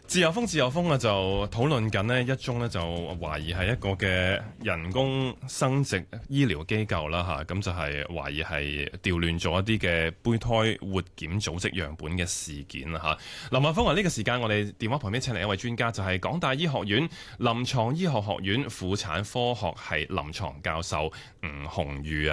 自由風啊，就討論緊呢一宗呢，就懷疑係一個嘅人工生殖醫療機構啦嚇，咁就係懷疑係調亂咗一啲嘅胚胎活檢組織樣本嘅事件啦嚇。林文峰，呢個時間我哋電話旁邊請嚟一位專家，就係港大醫學院臨床醫學學院婦產科學系臨床教授吳鴻裕啊。